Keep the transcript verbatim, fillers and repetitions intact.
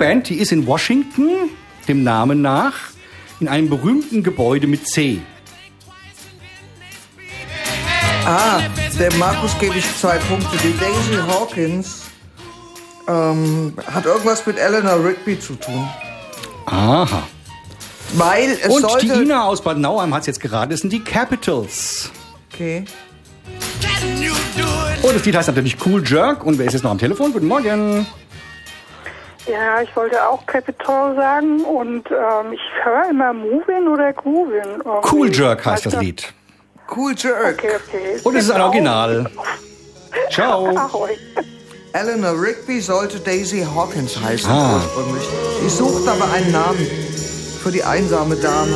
Band, die ist in Washington, dem Namen nach, in einem berühmten Gebäude mit C. Ah, der Markus gebe ich zwei Punkte. Die Daisy Hawkins ähm, hat irgendwas mit Eleanor Rigby zu tun. Aha. Weil es Und sollte... die Ina aus Bad Nauheim hat es jetzt geraten, das sind die Capitals. Okay. Und das Lied heißt natürlich Cool Jerk. Und wer ist jetzt noch am Telefon? Guten Morgen. Ja, ich wollte auch Capital sagen und ähm, ich höre immer Movin' oder Groovin'. irgendwie. Cool Jerk heißt das Weißt du? Lied. Cool Jerk. Okay, okay. Und es ist ein Original. Ciao. Ahoi. Eleanor Rigby sollte Daisy Hawkins heißen Ah. ursprünglich. Sie sucht aber einen Namen für die einsame Dame.